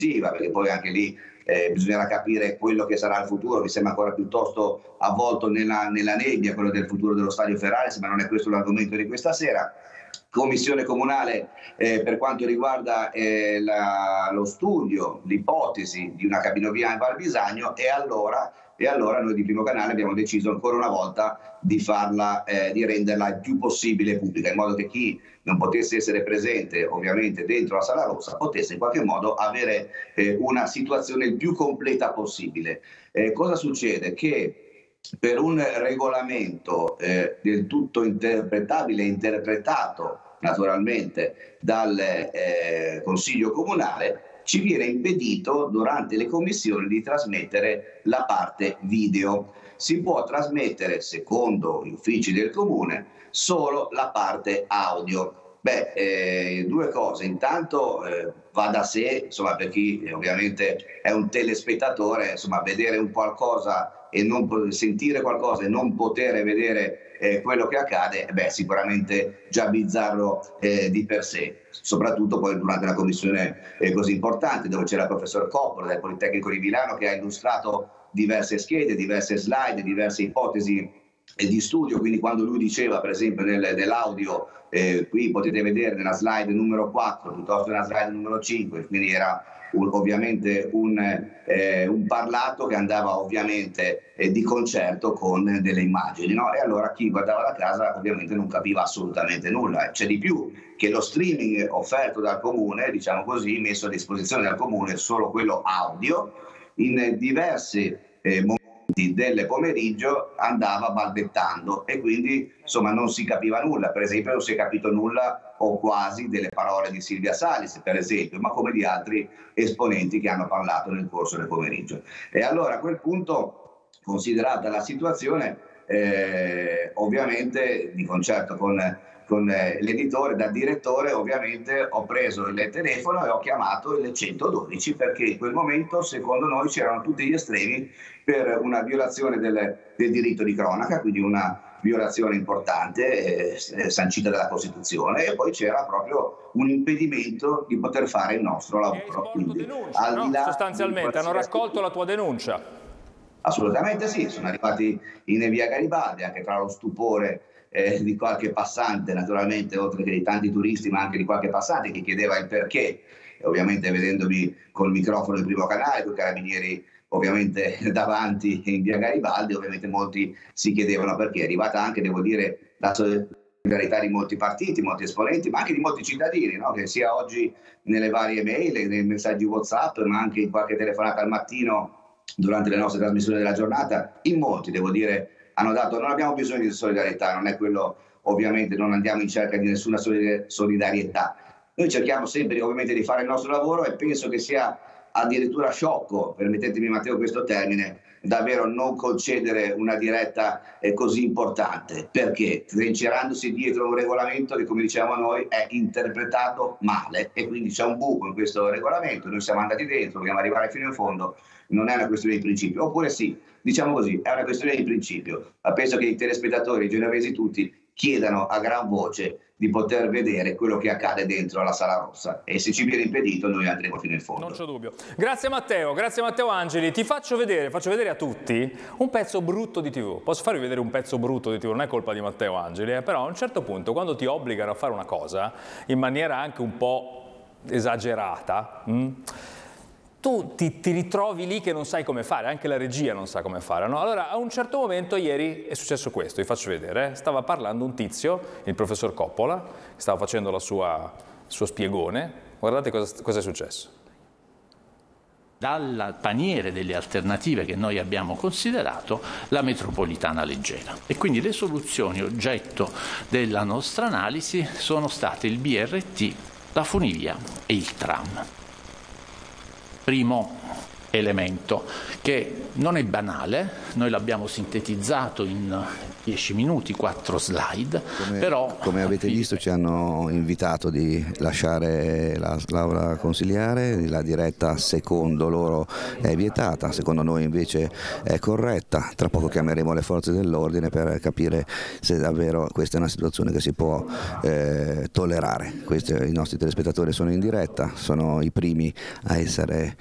perché poi anche lì bisognerà capire quello che sarà il futuro. Mi sembra ancora piuttosto avvolto nella nebbia quello del futuro dello stadio Ferraris, ma non è questo l'argomento di questa sera. Commissione comunale per quanto riguarda lo studio, l'ipotesi di una cabinovia in Val Bisagno, e allora noi di Primo Canale abbiamo deciso ancora una volta di renderla il più possibile pubblica, in modo che chi non potesse essere presente ovviamente dentro la Sala Rossa potesse in qualche modo avere una situazione il più completa possibile. Cosa succede? Che per un regolamento del tutto interpretabile e interpretato naturalmente dal Consiglio Comunale, ci viene impedito durante le commissioni di trasmettere la parte video. Si può trasmettere, secondo gli uffici del Comune, solo la parte audio. Due cose. Intanto va da sé, insomma, per chi ovviamente è un telespettatore, insomma, vedere un qualcosa e non sentire qualcosa e non poter vedere quello che accade, sicuramente già bizzarro di per sé, soprattutto poi durante una commissione così importante, dove c'era il professor Coppola del Politecnico di Milano, che ha illustrato diverse schede, diverse slide, diverse ipotesi di studio. Quindi quando lui diceva, per esempio nell'audio, qui potete vedere nella slide numero 4 piuttosto che nella slide numero 5, quindi era ovviamente un parlato che andava ovviamente di concerto con delle immagini, no? E allora chi guardava da casa ovviamente non capiva assolutamente nulla. C'è di più, che lo streaming offerto dal Comune, diciamo così, messo a disposizione dal Comune, solo quello audio, in diversi momenti del pomeriggio andava balbettando e quindi insomma non si capiva nulla. Per esempio non si è capito nulla o quasi delle parole di Silvia Salis, per esempio, ma come di altri esponenti che hanno parlato nel corso del pomeriggio. E allora a quel punto, considerata la situazione, ovviamente di concerto con l'editore, da direttore ovviamente ho preso il telefono e ho chiamato il 112, perché in quel momento secondo noi c'erano tutti gli estremi per una violazione del diritto di cronaca, quindi una violazione importante sancita dalla Costituzione, e poi c'era proprio un impedimento di poter fare il nostro lavoro. Quindi, denuncia, no? Sostanzialmente hanno raccolto la tua denuncia. Assolutamente sì, sono arrivati in via Garibaldi, anche tra lo stupore di qualche passante, naturalmente, oltre che di tanti turisti, ma anche di qualche passante che chiedeva il perché, e ovviamente vedendomi col microfono di Primo Canale, con i carabinieri ovviamente davanti in via Garibaldi, ovviamente molti si chiedevano perché. È arrivata anche, devo dire, la solidarietà di molti partiti, molti esponenti, ma anche di molti cittadini, no? Che sia oggi nelle varie mail, nei messaggi WhatsApp, ma anche in qualche telefonata al mattino durante le nostre trasmissioni della giornata, in molti, devo dire, hanno dato: non abbiamo bisogno di solidarietà, non è quello, ovviamente non andiamo in cerca di nessuna solidarietà. Noi cerchiamo sempre ovviamente di fare il nostro lavoro, e penso che sia addirittura sciocco, permettetemi Matteo questo termine, davvero non concedere una diretta così importante, perché trincerandosi dietro un regolamento che, come diciamo noi, è interpretato male, e quindi c'è un buco in questo regolamento. Noi siamo andati dentro, dobbiamo arrivare fino in fondo. Non è una questione di principio, oppure sì, diciamo così, è una questione di principio, ma penso che i telespettatori, i genovesi tutti, chiedano a gran voce di poter vedere quello che accade dentro la Sala Rossa, e se ci viene impedito noi andremo fino in fondo. Non c'è dubbio. Grazie Matteo Angeli. Ti faccio vedere a tutti un pezzo brutto di TV. Posso farvi vedere un pezzo brutto di TV? Non è colpa di Matteo Angeli, però a un certo punto, quando ti obbligano a fare una cosa in maniera anche un po' esagerata, tu ti ritrovi lì che non sai come fare, anche la regia non sa come fare, no? Allora, a un certo momento ieri è successo questo, vi faccio vedere. Stava parlando un tizio, il professor Coppola, che stava facendo il suo spiegone. Guardate cosa è successo. Dal paniere delle alternative che noi abbiamo considerato, la metropolitana leggera. E quindi le soluzioni oggetto della nostra analisi sono state il BRT, la funivia e il tram. Primo elemento che non è banale, noi l'abbiamo sintetizzato in 10 minuti, 4 slide, però come avete visto ci hanno invitato di lasciare l'aula consiliare, la diretta secondo loro è vietata, secondo noi invece è corretta. Tra poco chiameremo le forze dell'ordine per capire se davvero questa è una situazione che si può tollerare. I nostri telespettatori sono in diretta, sono i primi a essere